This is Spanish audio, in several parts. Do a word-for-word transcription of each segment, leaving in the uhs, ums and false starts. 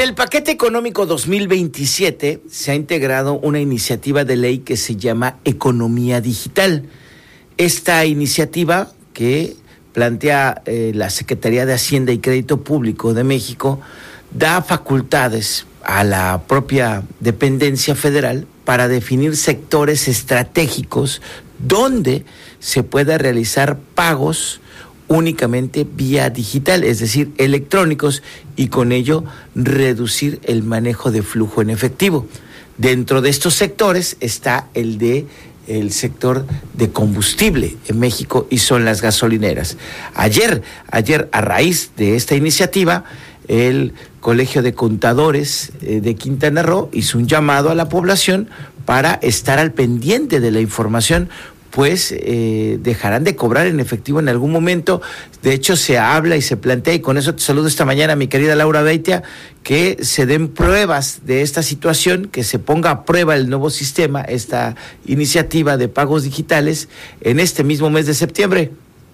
el paquete económico dos mil veintisiete se ha integrado una iniciativa de ley que se llama Economía Digital. Esta iniciativa que plantea eh, la Secretaría de Hacienda y Crédito Público de México da facultades a la propia dependencia federal para definir sectores estratégicos donde se pueda realizar pagos únicamente vía digital, es decir, electrónicos, y con ello reducir el manejo de flujo en efectivo. Dentro de estos sectores está el de el sector de combustible en México y son las gasolineras. Ayer, ayer a raíz de esta iniciativa, el Colegio de Contadores eh, de Quintana Roo hizo un llamado a la población para estar al pendiente de la información, pues eh, dejarán de cobrar en efectivo en algún momento. De hecho, se habla y se plantea, y con eso te saludo esta mañana, mi querida Laura Beitia, que se den pruebas de esta situación, que se ponga a prueba el nuevo sistema, esta iniciativa de pagos digitales, en este mismo mes de septiembre.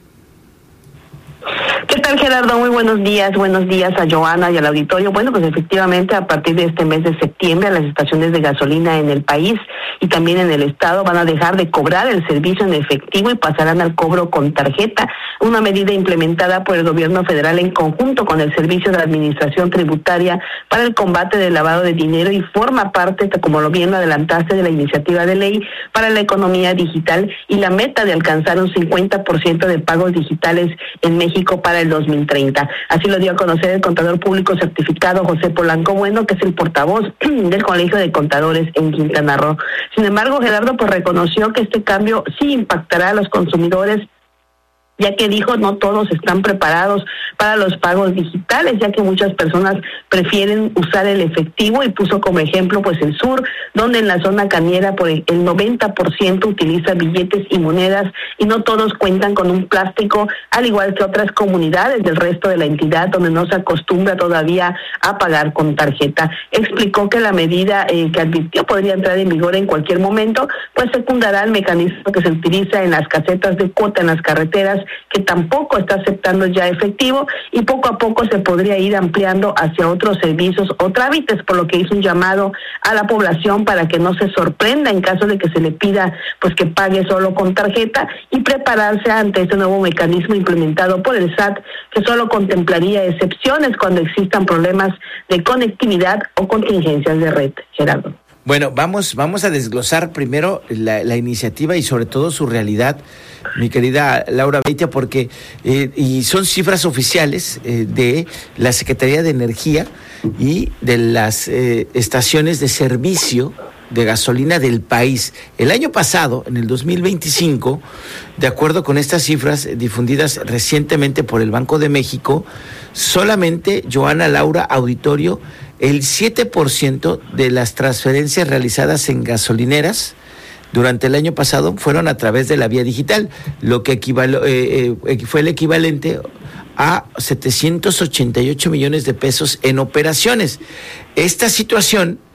¿Qué tal, Gerardo? Muy buenos días. Buenos días a Joana y al auditorio. Bueno, pues efectivamente, a partir de este mes de septiembre, las estaciones de gasolina en el país y también en el estado van a dejar de cobrar el servicio en efectivo y pasarán al cobro con tarjeta, una medida implementada por el gobierno federal en conjunto con el Servicio de Administración Tributaria para el combate del lavado de dinero y forma parte, como lo bien lo adelantaste, de la iniciativa de ley para la economía digital y la meta de alcanzar un cincuenta por ciento de pagos digitales en México para el dos mil treinta. Así lo dio a conocer el contador público certificado José Polanco Bueno, que es el portavoz del Colegio de Contadores en Quintana Roo. Sin embargo, Gerardo pues reconoció que este cambio sí impactará a los consumidores, ya que dijo no todos están preparados para los pagos digitales, ya que muchas personas prefieren usar el efectivo, y puso como ejemplo pues el sur, donde en la zona cañera por el noventa por ciento utiliza billetes y monedas y no todos cuentan con un plástico, al igual que otras comunidades del resto de la entidad donde no se acostumbra todavía a pagar con tarjeta. Explicó que la medida eh, que advirtió podría entrar en vigor en cualquier momento, pues secundará el mecanismo que se utiliza en las casetas de cuota en las carreteras, que tampoco está aceptando ya efectivo, y poco a poco se podría ir ampliando hacia otros servicios o trámites, por lo que hizo un llamado a la población para que no se sorprenda en caso de que se le pida pues que pague solo con tarjeta, y prepararse ante este nuevo mecanismo implementado por el S A T, que solo contemplaría excepciones cuando existan problemas de conectividad o contingencias de red. Gerardo. Bueno, vamos, vamos a desglosar primero la, la iniciativa y sobre todo su realidad, mi querida Laura Beitia, porque eh, y son cifras oficiales eh, de la Secretaría de Energía y de las eh, estaciones de servicio de gasolina del país. El año pasado, en el dos mil veinticinco, de acuerdo con estas cifras difundidas recientemente por el Banco de México, solamente, Joana, Laura, auditorio, el siete por ciento de las transferencias realizadas en gasolineras durante el año pasado fueron a través de la vía digital, lo que equivalo, eh, eh, fue el equivalente a setecientos ochenta y ocho millones de pesos en operaciones. Esta situación